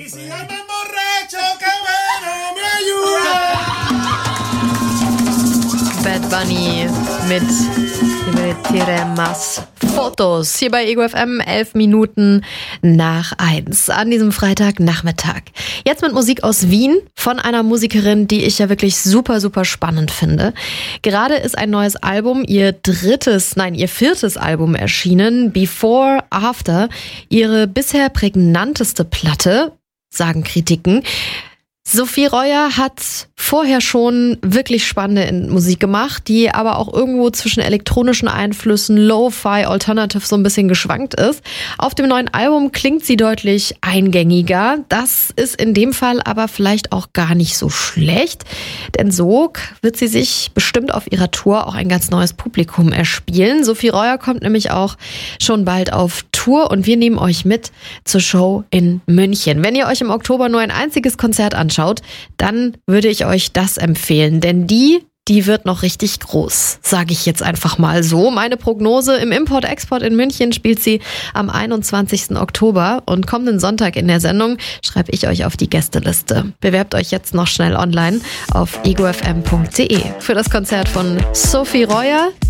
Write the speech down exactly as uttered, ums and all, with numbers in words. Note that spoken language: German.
Bad Bunny mit Divertire Más Fotos. Hier bei Ego F M, elf Minuten nach eins an diesem Freitagnachmittag. Jetzt mit Musik aus Wien von einer Musikerin, die ich ja wirklich super, super spannend finde. Gerade ist ein neues Album, ihr drittes, nein, ihr viertes Album erschienen, Before After. Ihre bisher prägnanteste Platte, sagen Kritiken. Sophie Reuer hat vorher schon wirklich spannende Musik gemacht, die aber auch irgendwo zwischen elektronischen Einflüssen, Lo-Fi, Alternative so ein bisschen geschwankt ist. Auf dem neuen Album klingt sie deutlich eingängiger. Das ist in dem Fall aber vielleicht auch gar nicht so schlecht, denn so wird sie sich bestimmt auf ihrer Tour auch ein ganz neues Publikum erspielen. Sophie Reuer kommt nämlich auch schon bald auf Tour und wir nehmen euch mit zur Show in München. Wenn ihr euch im Oktober nur ein einziges Konzert anschaut, dann würde ich euch das empfehlen, denn die, die wird noch richtig groß, sage ich jetzt einfach mal so. Meine Prognose: im Import-Export in München spielt sie am einundzwanzigsten Oktober und kommenden Sonntag in der Sendung schreibe ich euch auf die Gästeliste. Bewerbt euch jetzt noch schnell online auf ego f m punkt d e für das Konzert von Sophie Reuer.